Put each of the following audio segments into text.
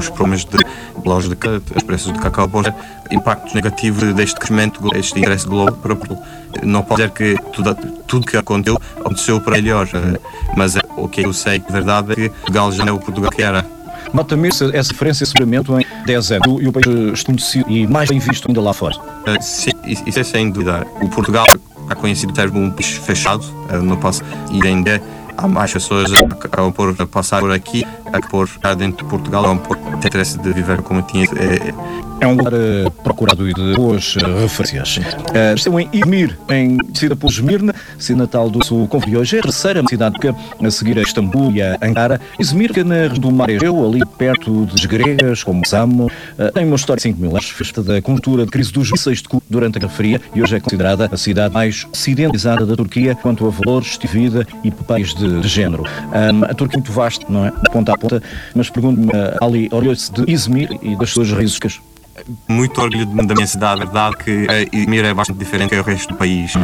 os problemas de lógica, os preços de cacau, impactos negativos deste crescimento, este interesse global para Portugal. Não pode dizer que tudo que aconteceu para melhor, mas o que eu sei de verdade é que Portugal já não é o Portugal que era. Nota-me essa diferença de segmento em 10 anos e o país estabelecido e mais bem visto ainda lá fora. Sim, isso é sem dúvida. O Portugal é conhecido por um país fechado, não posso ir ainda. Há mais pessoas a passar por aqui, a por dentro de Portugal, a por ter interesse de viver como tinha. É um lugar procurado e de boas referências. Estou em Izmir, cidade por Esmirna, cidade natal do sul Conf de hoje. É a terceira cidade a seguir a Istambul e a Ankara. Izmir, que na região do Mar Egeu, ali perto das gregas, como Samos, tem uma história de 5 mil anos, festa da cultura de crise dos mísseis de Cuba durante a Guerra Fria e hoje é considerada a cidade mais ocidentalizada da Turquia quanto a valores de vida e papéis de género. A Turquia é muito vasta, não é? De ponta a ponta, mas pergunto-me, Ali, orgulho-se de Izmir e das suas raízes? Muito orgulho da minha cidade, a verdade que Izmir é bastante diferente do resto do país.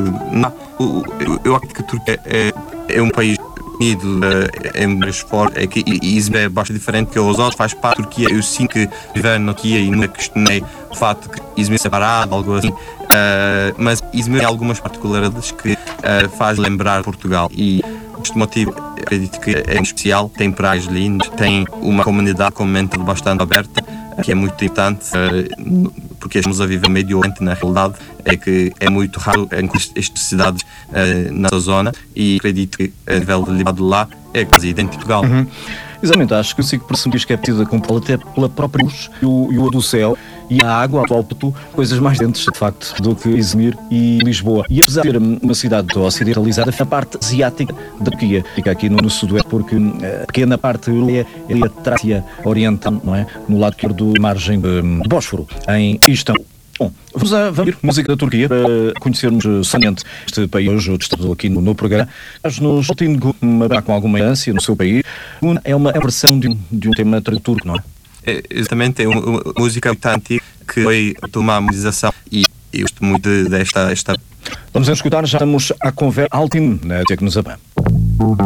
Eu acredito que a Turquia é um país unido, é mais forte, e Izmir é bastante diferente que os outros, faz parte da Turquia. Eu sinto que viver na Turquia e nunca questionei o fato de que Izmir é separado, algo assim, mas Izmir tem algumas particularidades que faz lembrar Portugal e este motivo acredito que é especial. Tem praias lindas, tem uma comunidade com mente bastante aberta, que é muito importante, porque estamos a viver meio doente na realidade, é que é muito raro em estas cidades nessa zona, e acredito que a nível de liberdade lá é quase idêntico a Portugal. Exatamente, acho que eu consigo perceber que é precisa comprar até pela própria luz e o do céu e a água, ao alto, coisas mais dentes, de facto, do que Izmir e Lisboa. E apesar de ser uma cidade ocidentalizada, a parte asiática da Turquia fica aqui no sudoeste, porque a pequena parte europeia é a Trácia Oriental, não é? No lado da margem de Bósforo, em Istambul. Bom, vamos ouvir música da Turquia para conhecermos somente este país. Hoje eu estou aqui no programa. Nos Altingu, com alguma ânsia no seu país. É uma versão de um tema turco, não é? Exatamente, é uma música muito antiga que foi tomar a modernização, e eu gosto muito desta. Vamos escutar, já estamos à conversa Altin, na Tecnosabã.